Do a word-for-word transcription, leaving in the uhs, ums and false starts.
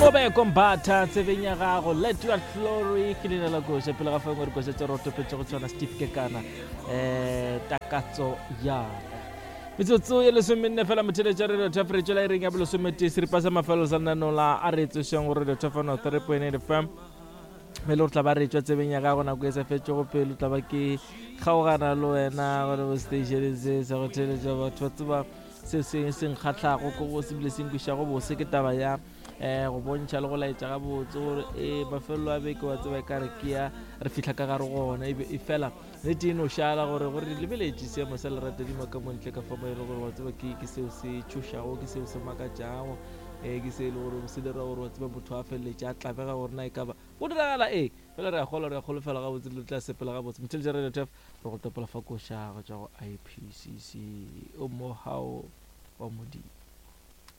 Kobe Combatha tsebeng ya gago let your glory ke le la go se pele ga fa ngwe re go se tseroto petse go tswana Steve Kekana eh takatso ya metsotso ye le somenne fela mothele tša radio tafre tšela ireng ya bolo somete se ripasa mafelo sa nanola a re tsešeng go radio tafano three point eight F M mele o tla ba re tšwa tsebeng ya gago nako e sa fetše go pele o tla ba ke kgaogana le wena go le station se sa go theletša batho ba tseba se se seng kgatlago go go se bile seng kwišago bose ke taba ya eh go bontšha le go laetša ga botse gore e mafelo a beke wa tseba ka re ke ya re fihla ka gare gona e fela le tino šala gore gore lebeletše seemo sa lerate dimo ka montle ka fama ile gore wa tseba ke ke seo se tšhošago ke seo se makatšago eh ke se ile gore se dira gore wa tseba motho a feleletše a tlabega gore na e ka ba go diragala e fela re a gola re a golofela ga botse le tla sepela ga botse mothele ja radio taf re go topola fa košago tša go I P C C o mo hao wa modimo.